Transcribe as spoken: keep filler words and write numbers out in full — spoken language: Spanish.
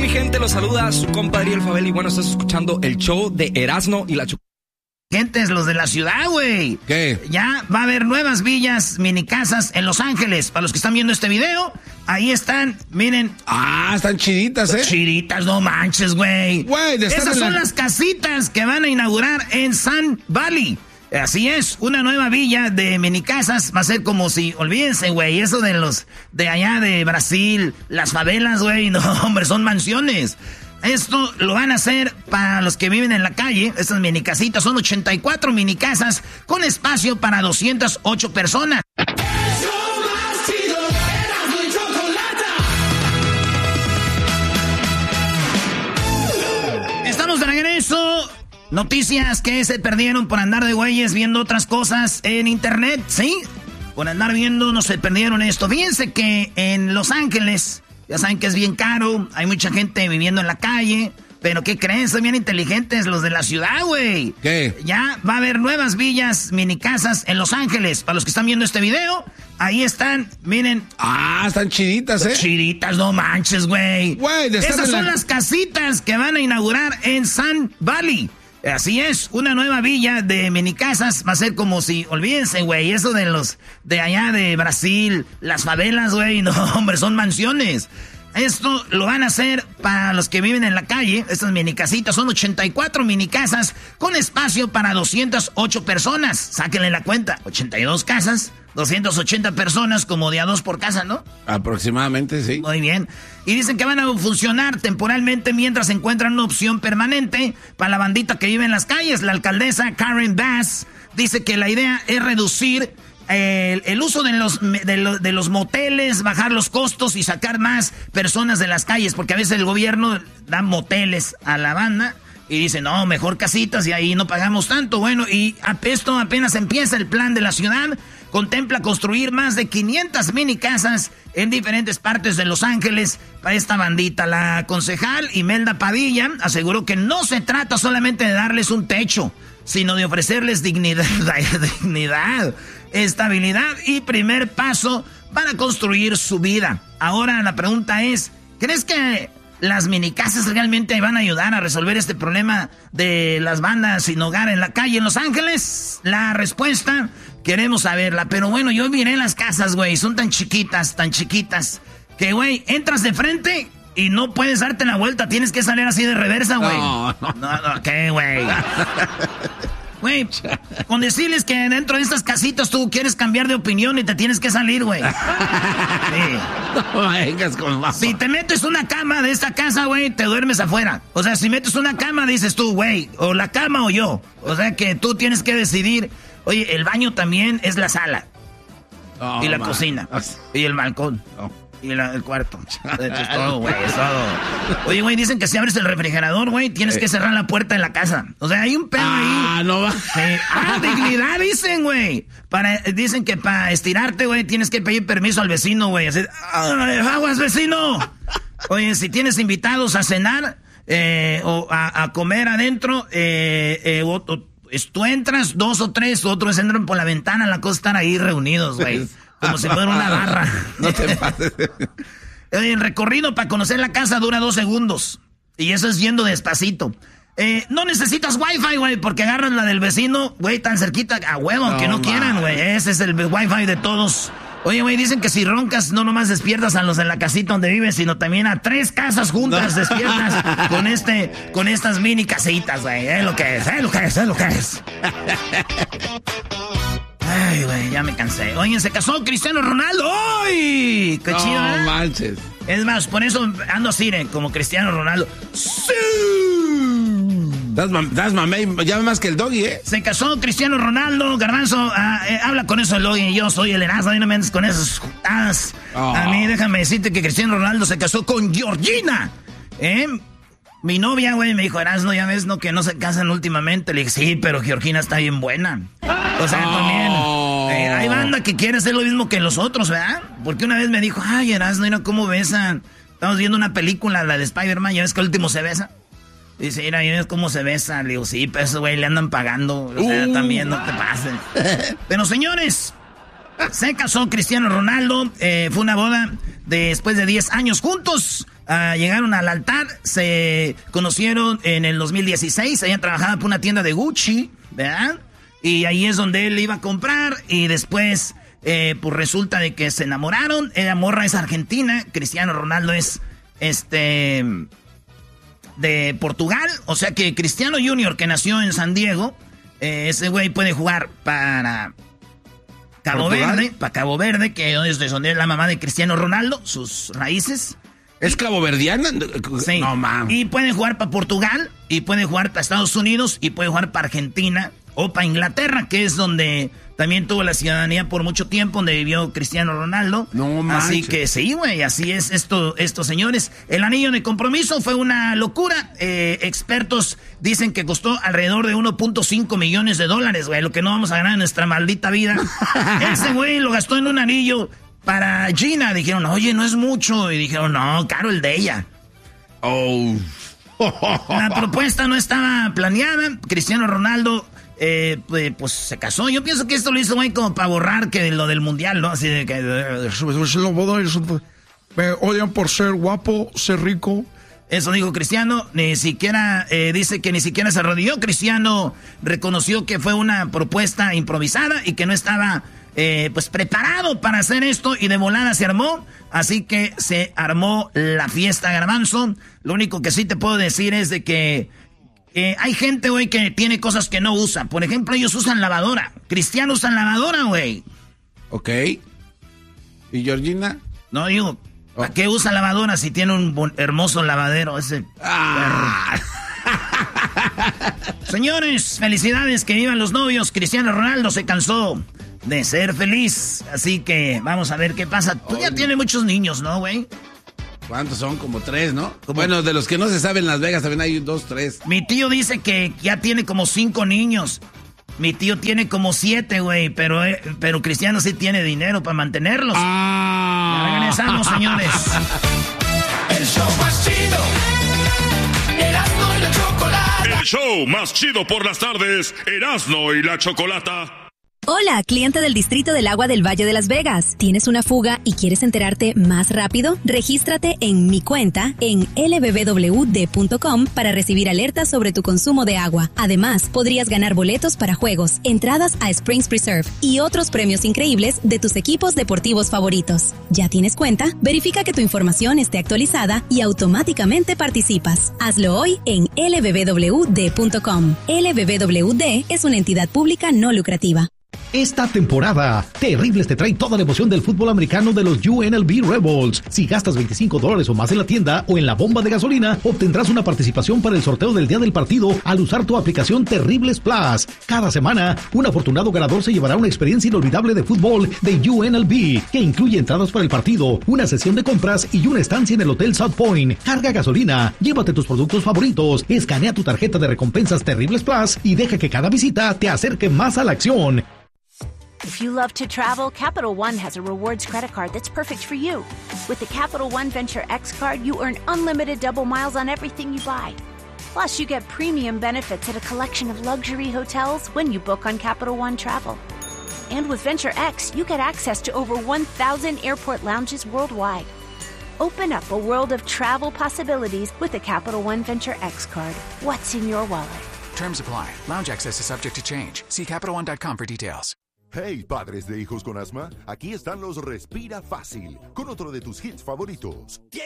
mi gente? Los saluda su compadre El Fabel y bueno, estás escuchando el show de Erasmo y la Chocolata. Gentes, los de la ciudad, güey. ¿Qué? Ya va a haber nuevas villas, mini casas en Los Ángeles. Para los que están viendo este video, ahí están, miren. Ah, están chiditas, ¿eh? Chiditas, no manches, güey. Güey, de estar Esas en son la... las casitas que van a inaugurar en Sun Valley. Así es, una nueva villa de mini casas. Va a ser como si, olvídense, güey, eso de los de allá de Brasil, las favelas, güey. No, hombre, son mansiones. Esto lo van a hacer para los que viven en la calle. Estas mini casitas son ochenta y cuatro mini casas con espacio para doscientas ocho personas. Estamos de regreso. Noticias que se perdieron por andar de güeyes viendo otras cosas en internet, ¿sí? Por andar viendo, no se perdieron esto. Fíjense que en Los Ángeles... Ya saben que es bien caro, hay mucha gente viviendo en la calle, pero ¿qué creen? Son bien inteligentes los de la ciudad, güey. ¿Qué? Ya va a haber nuevas villas, mini casas en Los Ángeles. Para los que están viendo este video, ahí están, miren. Ah, están chiditas, ¿eh? Chiditas, no manches, güey. Güey, de estar Esas en son la... las casitas que van a inaugurar en Sun Valley. Así es, una nueva villa de mini casas. Va a ser como si, olvídense, güey, eso de los de allá de Brasil, las favelas, güey. No, hombre, son mansiones. Esto lo van a hacer para los que viven en la calle. Estas mini casitas son ochenta y cuatro mini casas con espacio para doscientas ocho personas. Sáquenle la cuenta, ochenta y dos casas, doscientas ochenta personas, como de a dos por casa, ¿no? Aproximadamente, sí. Muy bien. Y dicen que van a funcionar temporalmente mientras encuentran una opción permanente para la bandita que vive en las calles. La alcaldesa Karen Bass dice que la idea es reducir el, el uso de los, de, lo, de los moteles, bajar los costos y sacar más personas de las calles, porque a veces el gobierno da moteles a la banda y dice, no, mejor casitas y ahí no pagamos tanto. Bueno, y esto apenas empieza el plan de la ciudad. Contempla construir más de quinientas mini casas en diferentes partes de Los Ángeles para esta bandita. La concejal Imelda Padilla aseguró que no se trata solamente de darles un techo, sino de ofrecerles dignidad, dignidad, estabilidad y primer paso para construir su vida. Ahora la pregunta es, ¿crees que las mini casas realmente van a ayudar a resolver este problema de las bandas sin hogar en la calle en Los Ángeles? La respuesta, queremos saberla. Pero bueno, yo miré las casas, güey. Son tan chiquitas, tan chiquitas, que, güey, entras de frente y no puedes darte la vuelta. Tienes que salir así de reversa, güey. No, no, no, ¿qué, güey? Güey, con decirles que dentro de estas casitas tú quieres cambiar de opinión y te tienes que salir, güey. Sí. No vengas con más. Si te metes una cama de esta casa, güey, te duermes afuera. O sea, si metes una cama, dices tú, güey, o la cama o yo. O sea que tú tienes que decidir. Oye, el baño también es la sala. Oh, y la man. Cocina. Y el balcón. Oh. Y la, el cuarto. Es todo, güey, es todo. Oye, güey, dicen que si abres el refrigerador, güey, tienes eh. que cerrar la puerta de la casa. O sea, hay un pedo ah, ahí. Ah, no va. Sí. Ah, dignidad, dicen, güey. Para, dicen que para estirarte, güey, tienes que pedir permiso al vecino, güey. Así, aguas, vecino. Oye, si tienes invitados a cenar eh, o a, a comer adentro, eh, eh, o, o, tú entras, dos o tres, otros entran por la ventana, la cosa estar ahí reunidos, güey. Como si fuera una barra. No te pases. El recorrido para conocer la casa dura dos segundos. Y eso es yendo despacito. Eh, no necesitas wifi, güey, porque agarras la del vecino, güey, tan cerquita, a huevo, aunque no, no quieran, güey. Ese es el wifi de todos. Oye, güey, dicen que si roncas, no nomás despiertas a los de la casita donde vives, sino también a tres casas juntas no. despiertas con este, con estas mini casitas, güey. Es lo que es, es lo que es, es lo que es. Ay, güey, ya me cansé. Oye, se casó Cristiano Ronaldo. ¡Ay! ¡Qué chido, no, ¿verdad? No manches. Es más, por eso ando así, ¿eh? Como Cristiano Ronaldo. ¡Sí! Das, das mamey, ya más que el doggy, ¿eh? Se casó Cristiano Ronaldo. Garbanzo, uh, eh, habla con eso el doggy. Yo soy el Erasmo, no me andes con esas jutadas. Oh. A mí, déjame decirte que Cristiano Ronaldo se casó con Georgina. ¿Eh? Mi novia, güey, me dijo, Erasmo, ya ves, ¿no? Que no se casan últimamente. Le dije, sí, pero Georgina está bien buena. O sea, oh. también eh, hay banda que quiere hacer lo mismo que los otros, ¿verdad? Porque una vez me dijo, ay, Erasmo, mira cómo besan. Estamos viendo una película, la de Spider-Man, ¿ya ves que al último se besa? Y dice, mira, ¿ya ves cómo se besa? Le digo, sí, pero eso, güey, le andan pagando. O sea, uh. también, no te pases. Pero, señores, Se casó Cristiano Ronaldo, eh, fue una boda de, después de diez años juntos. Uh, llegaron al altar, se conocieron en el dos mil dieciséis, ella trabajaba por una tienda de Gucci, ¿verdad? Y ahí es donde él iba a comprar y después, eh, pues resulta de que se enamoraron. Ella morra es argentina, Cristiano Ronaldo es, este, de Portugal. O sea que Cristiano Junior, que nació en San Diego, eh, ese güey puede jugar para Cabo ¿Portugal? Verde, para Cabo Verde, que es de donde es la mamá de Cristiano Ronaldo, sus raíces. ¿Es caboverdiana? Sí. No, man. Y puede jugar para Portugal, y puede jugar para Estados Unidos, y puede jugar para Argentina, o para Inglaterra, que es donde también tuvo la ciudadanía por mucho tiempo, donde vivió Cristiano Ronaldo. No manches. Así que sí, güey, así es esto, estos señores. El anillo de compromiso fue una locura. Eh, expertos dicen que costó alrededor de uno punto cinco millones de dólares, güey, lo que no vamos a ganar en nuestra maldita vida. Ese güey lo gastó en un anillo para Gina. Dijeron, oye, no es mucho. Y dijeron, no, caro el de ella. Oh. La propuesta no estaba planeada. Cristiano Ronaldo, eh, pues, pues se casó. Yo pienso que esto lo hizo, güey, como para borrar que lo del mundial, ¿no? Así de que... Me odian por ser guapo, ser rico. Eso dijo Cristiano. Ni siquiera, eh, dice que ni siquiera se arrodilló. Cristiano reconoció que fue una propuesta improvisada y que no estaba... Eh, pues preparado para hacer esto, y de volada se armó. Así que se armó la fiesta, Garbanzo. Lo único que sí te puedo decir es de que eh, hay gente, güey, que tiene cosas que no usa. Por ejemplo, ellos usan lavadora. Cristiano usa lavadora, güey. Ok. ¿Y Georgina? No, digo, ¿para oh. qué usa lavadora si tiene un bon- hermoso lavadero ese? Ah. Señores, felicidades, que vivan los novios. Cristiano Ronaldo se cansó de ser feliz, así que vamos a ver qué pasa. Tú ya tienes muchos niños, ¿no, güey? ¿Cuántos son? Como tres, ¿no? ¿Cómo? Bueno, de los que no se saben en Las Vegas también hay dos, tres. Mi tío dice que ya tiene como cinco niños. Mi tío tiene como siete, güey, pero, eh, pero Cristiano sí tiene dinero para mantenerlos. Ah. Ya regresamos, señores. El show más chido. Erasmo y la Chocolata. El show más chido por las tardes. Erasmo y la Chocolata. Hola, cliente del Distrito del Agua del Valle de Las Vegas. ¿Tienes una fuga y quieres enterarte más rápido? Regístrate en mi cuenta en L B B W D punto com para recibir alertas sobre tu consumo de agua. Además, podrías ganar boletos para juegos, entradas a Springs Preserve y otros premios increíbles de tus equipos deportivos favoritos. ¿Ya tienes cuenta? Verifica que tu información esté actualizada y automáticamente participas. Hazlo hoy en L B B W D punto com. L B B W D es una entidad pública no lucrativa. Esta temporada, Terribles te trae toda la emoción del fútbol americano de los U N L V Rebels. Si gastas veinticinco dólares o más en la tienda o en la bomba de gasolina, obtendrás una participación para el sorteo del día del partido al usar tu aplicación Terribles Plus. Cada semana, un afortunado ganador se llevará una experiencia inolvidable de fútbol de U N L V, que incluye entradas para el partido, una sesión de compras y una estancia en el Hotel South Point. Carga gasolina, llévate tus productos favoritos, escanea tu tarjeta de recompensas Terribles Plus y deja que cada visita te acerque más a la acción. If you love to travel, Capital One has a rewards credit card that's perfect for you. With the Capital One Venture X card, you earn unlimited double miles on everything you buy. Plus, you get premium benefits at a collection of luxury hotels when you book on Capital One Travel. And with Venture X, you get access to over one thousand airport lounges worldwide. Open up a world of travel possibilities with the Capital One Venture X card. What's in your wallet? Terms apply. Lounge access is subject to change. See Capital One dot com for details. Hey, padres de hijos con asma, aquí están los Respira Fácil, con otro de tus hits favoritos.